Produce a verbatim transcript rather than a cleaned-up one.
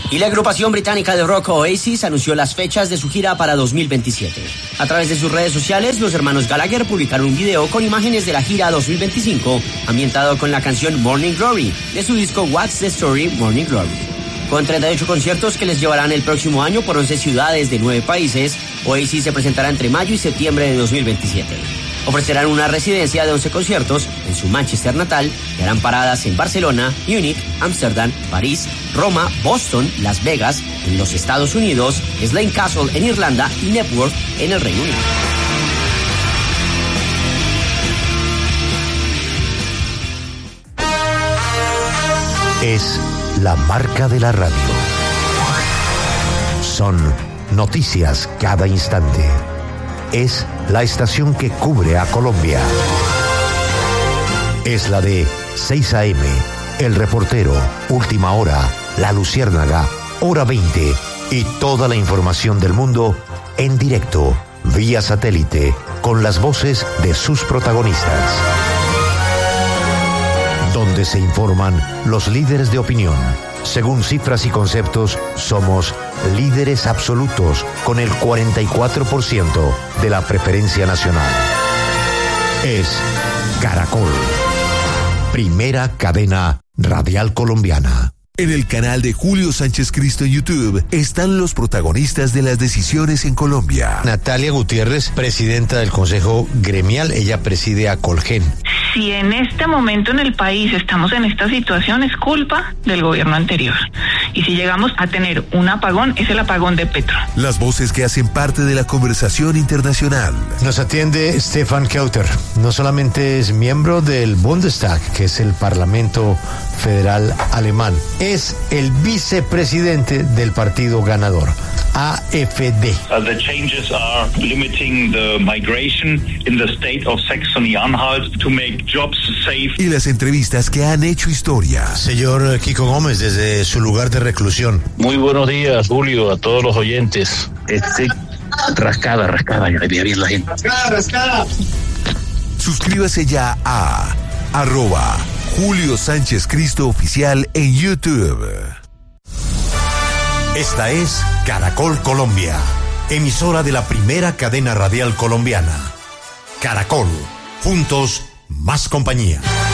Y la agrupación británica de rock Oasis anunció las fechas de su gira para dos mil veintisiete. A través de sus redes sociales, los hermanos Gallagher publicaron un video con imágenes de la gira dos mil veinticinco, ambientado con la canción Morning Glory, de su disco What's the Story Morning Glory. Con treinta y ocho conciertos que les llevarán el próximo año por once ciudades de nueve países, Oasis se presentará entre mayo y septiembre de dos mil veintisiete. Ofrecerán una residencia de once conciertos en su Manchester natal y harán paradas en Barcelona, Múnich, Ámsterdam, París, Roma, Boston, Las Vegas, en los Estados Unidos, Slane Castle en Irlanda y Network en el Reino Unido. Es la marca de la radio. Son noticias cada instante. Es la estación que cubre a Colombia. Es la de seis a eme, El Reportero, Última Hora, La Luciérnaga, Hora veinte y toda la información del mundo en directo, vía satélite, con las voces de sus protagonistas. Donde se informan los líderes de opinión. Según cifras y conceptos, somos líderes absolutos con el cuarenta y cuatro por ciento de la preferencia nacional. Es Caracol, primera cadena radial colombiana. En el canal de Julio Sánchez Cristo en YouTube están los protagonistas de las decisiones en Colombia. Natalia Gutiérrez, presidenta del Consejo Gremial, ella preside a Colgen. Si en este momento en el país estamos en esta situación, es culpa del gobierno anterior. Y si llegamos a tener un apagón, es el apagón de Petro. Las voces que hacen parte de la conversación internacional. Nos atiende Stefan Kauter. No solamente es miembro del Bundestag, que es el Parlamento Federal Alemán, es el vicepresidente del partido ganador, A F D. Uh, the changes are limiting the migration in the state of Saxony-Anhalt to make jobs safe. Y las entrevistas que han hecho historia. Señor Kiko Gómez, desde su lugar de reclusión. Muy buenos días, Julio, a todos los oyentes. Este, rascada, rascada, ya le veía bien la gente. Rascada, rascada. Suscríbase ya a arroba Julio Sánchez Cristo Oficial en YouTube. Esta es Caracol Colombia, emisora de la primera cadena radial colombiana. Caracol, juntos, más compañía.